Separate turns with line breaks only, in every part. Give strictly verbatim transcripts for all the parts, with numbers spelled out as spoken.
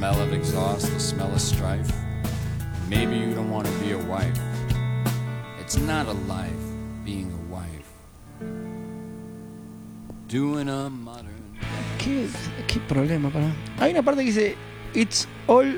smell of exhaust, the smell of strife. Maybe you don't want to be a wife. It's not a life being a wife. Doing a modern.
¿Qué, qué problema para? Hay una parte que dice It's all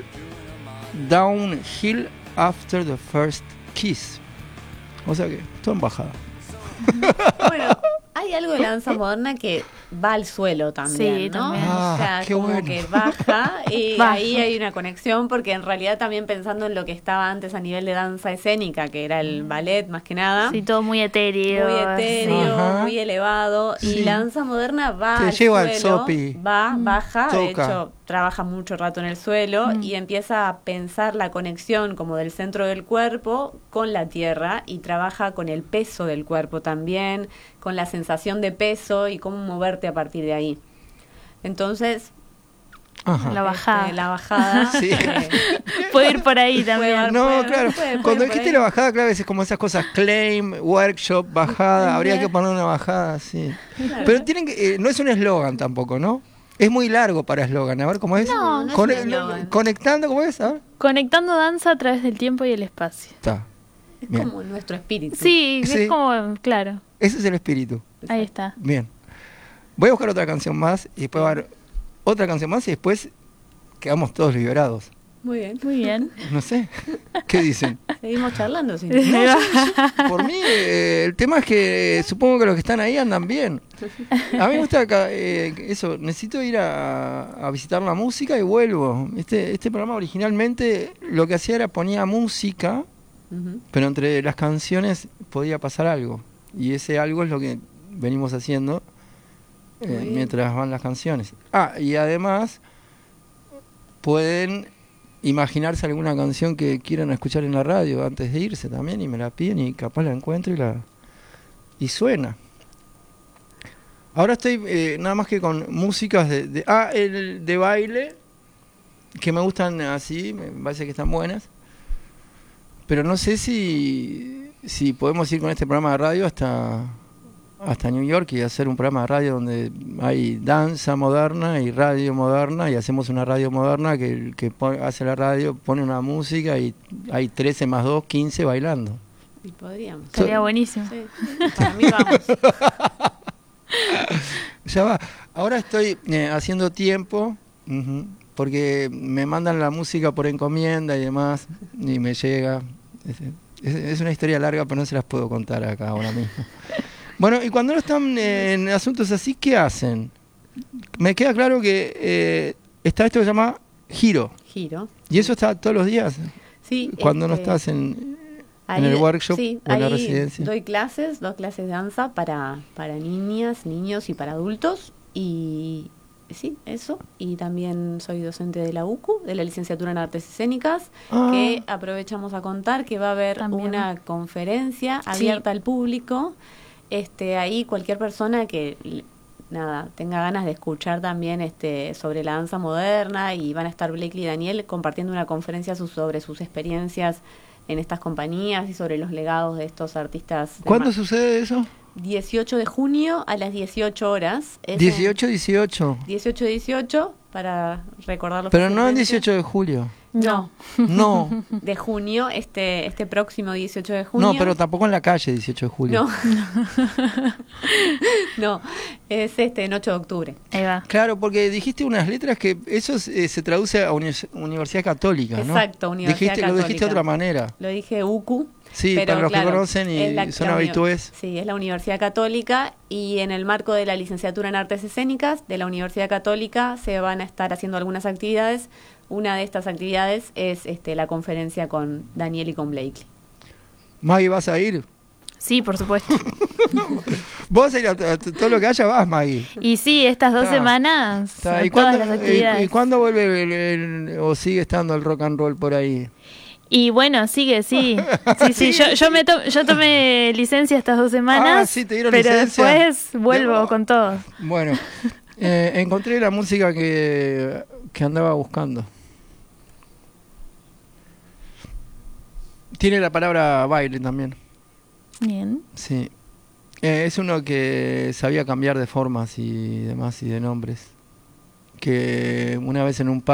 downhill after the first kiss. O sea que, todo en bajada.
Bueno, hay algo de la danza moderna que va al suelo también,
Sí,
¿no?
también.
Ah,
o sea,
qué
como
bueno.
que baja y
Baja.
ahí hay una conexión, porque en realidad también pensando en lo que estaba antes a nivel de danza escénica, que era el ballet más que nada,
Sí, todo muy etéreo.
muy etéreo,
Ajá.
muy elevado,
Sí.
y la danza moderna va
Te
al
lleva al
suelo,
sopi.
va, baja, de
Toca.
hecho trabaja mucho rato en el suelo
Mm.
y empieza a pensar la conexión como del centro del cuerpo con la tierra, y trabaja con el peso del cuerpo también, con la sensación de peso y cómo moverte a partir de ahí. Entonces,
Ajá.
La bajada.
este, la bajada
Sí.
eh,
Puede ir por ahí también.
Puede-
No,
puede-
claro.
puede- puede
Cuando
por
dijiste
ahí.
la bajada, claro, es como esas cosas, claim, workshop, bajada. Habría que poner una bajada, sí.
Claro.
Pero tienen que, eh, no es un eslogan tampoco, ¿no? Es muy largo para eslogan. A ver cómo es.
No, no es
Cone-
un eslogan.
Conectando, ¿cómo es? A ver.
Conectando danza a través del tiempo y el espacio.
Está.
es
Bien.
como nuestro espíritu.
Sí,
Sí.
es como, claro,
Ese es el espíritu.
ahí está.
Bien. Voy a buscar otra canción más y después va a haber otra canción más y después quedamos todos liberados.
Muy bien.
Muy bien.
No sé. ¿Qué dicen?
Seguimos charlando, sí.
No, yo- yo- por mí, eh, el tema es que eh, supongo que los que están ahí andan bien. A mí me gusta acá, eh, eso, necesito ir a, a visitar la música y vuelvo. Este, este programa originalmente lo que hacía era ponía música,
Ujú.
pero entre las canciones podía pasar algo. Y ese algo es lo que venimos haciendo eh,
Muy bien.
mientras van las canciones. Ah, y además pueden imaginarse alguna canción que quieran escuchar en la radio antes de irse también y me la piden y capaz la encuentro y la y suena. Ahora estoy eh, nada más que con músicas de, de ah el de baile que me gustan así, me parece que están buenas, pero no sé si si podemos ir con este programa de radio hasta hasta New York y hacer un programa de radio donde hay danza moderna y radio moderna, y hacemos una radio moderna que el que pone- hace la radio pone una música y hay trece más dos, quince bailando.
Y podríamos.
Estaría buenísimo.
Sí. Para mí vamos.
Ya va. Ahora estoy eh, haciendo tiempo, ujú, porque me mandan la música por encomienda y demás, y me llega. Es, es- es una historia larga, pero no se las puedo contar acá ahora mismo. Bueno, y cuando no están eh, en asuntos así, ¿qué hacen? Me queda claro que eh, está esto que se llama giro,
Giro.
y eso está todos los días,
Sí.
cuando no
este,
estás en,
ahí-
en el workshop
sí,
o en la
ahí
residencia.
doy clases, dos clases de danza para, para niñas, niños y para adultos. Y sí, eso. Y también soy docente de la U C U, de la licenciatura en Artes Escénicas,
Ah.
que aprovechamos a contar que va a haber
También.
una conferencia
Sí.
abierta al público. Este, ahí cualquier persona que l- nada tenga ganas de escuchar también este sobre la danza moderna, y van a estar Blakely y Daniel compartiendo una conferencia su- sobre sus experiencias en estas compañías y sobre los legados de estos artistas. de
¿Cuándo
ma-
sucede eso?
dieciocho de junio a las dieciocho horas. Es en-
dieciocho, dieciocho.
dieciocho dieciocho para recordarlo.
Pero no en
fácilmente.
dieciocho de julio.
No,
No,
de junio, este este próximo dieciocho de junio.
no, pero tampoco en la calle dieciocho de julio.
No. No, es este en ocho de octubre.
Ahí va.
Claro, porque dijiste unas letras que eso eh, se traduce a uni- Universidad Católica, ¿no?
Exacto, Universidad
dijiste, Lo dijiste de
Católica.
otra manera.
Lo dije U C U.
Sí,
pero
para los
claro,
que conocen y
es la-
son
la uni-
habitués.
Sí, es la Universidad Católica, y en el marco de la licenciatura en Artes Escénicas de la Universidad Católica se van a estar haciendo algunas actividades. Una de estas actividades es este la conferencia con Daniel y con Blakely.
Maggie, ¿vas a ir?
Sí, por supuesto.
Vos vas a ir a, a todo lo que haya, vas, Maggie.
Y sí, estas dos
Está.
semanas
Está.
son
¿Y,
todas
cuándo,
las
y-
actividades.
y cuándo vuelve el- el- o sigue estando el rock and roll por ahí?
Y bueno, sigue, sí. Sí, sí, yo, yo, me to- yo tomé licencia estas dos semanas,
Ah, sí, te dieron
pero
licencia.
después vuelvo
De-
con todo.
Bueno, eh, encontré la música que, que andaba buscando. Tiene la palabra baile también.
Bien.
Sí. Eh, es uno que sabía cambiar de formas y demás y de nombres. Que una vez en un